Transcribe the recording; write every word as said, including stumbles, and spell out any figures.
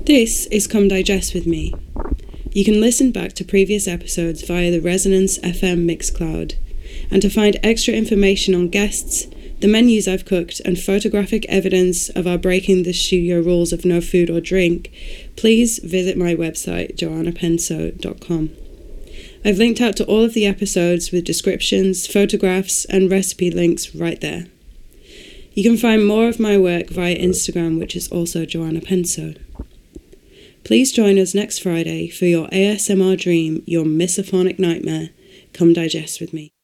This is Come Digest With Me. You can listen back to previous episodes via the Resonance F M Mixcloud, and to find extra information on guests, the menus I've cooked, and photographic evidence of our breaking the studio rules of no food or drink, please visit my website, joanna penso dot com. I've linked out to all of the episodes with descriptions, photographs, and recipe links right there. You can find more of my work via Instagram, which is also Joanna Penso. Please join us next Friday for your A S M R dream, your misophonic nightmare. Come digest with me.